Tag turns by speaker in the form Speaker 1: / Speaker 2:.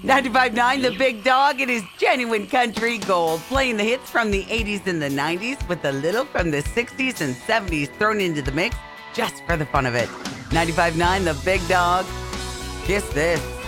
Speaker 1: 95.9 The Big Dog. It is genuine country gold, playing the hits from the 80s and the 90s with a little from the 60s and 70s thrown into the mix just for the fun of it. 95.9 The Big Dog. Kiss this.